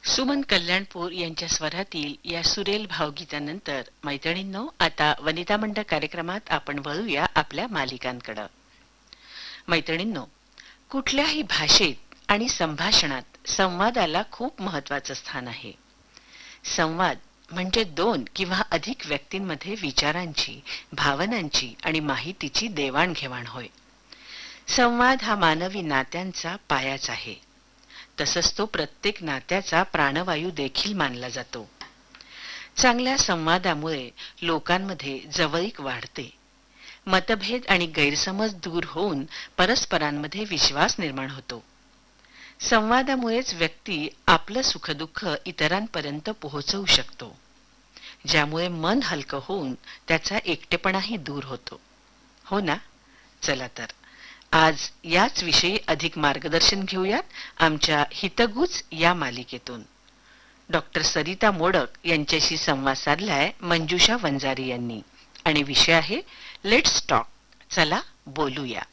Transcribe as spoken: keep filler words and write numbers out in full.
सुमन कल्याणपूर यांच्या स्वरातील या सुरेल भावगीतानंतर मैत्रिणींनो, आता वनिता मंडळ कार्यक्रमात आपण वळूया आपल्या मालिकांकडे. मैत्रिणींनो, कुठल्याही भाषेत आणि संभाषणात संवादाला खूप महत्वाचं स्थान आहे. संवाद म्हणजे दोन किंवा अधिक व्यक्तींमध्ये विचारांची, भावनांची आणि माहितीची देवाणघेवाण होय. संवाद हा मानवी नात्यांचा पायाच आहे. तसंच तो प्रत्येक नात्याचा प्राणवायू देखील मानला जातो. चांगल्या संवादामुळे लोकांमध्ये जवळीक वाढते. मतभेद आणि गैरसमज दूर होऊन परस्परांमध्ये विश्वास निर्माण होतो. संवादामुळेच व्यक्ती आपलं सुखदुःख इतरांपर्यंत पोहोचवू शकतो, ज्यामुळे मन हलकं होऊन त्याचा एकटेपणाही दूर होतो. हो ना? चला तर आज याच विषयी अधिक मार्गदर्शन घेऊयात आमच्या हितगुज या मालिकेतून. डॉक्टर सरिता मोडक यांच्याशी संवाद साधलाय मंजुषा वंजारी यांनी आणि विषय आहे लेट्स टॉक. चला बोलूया.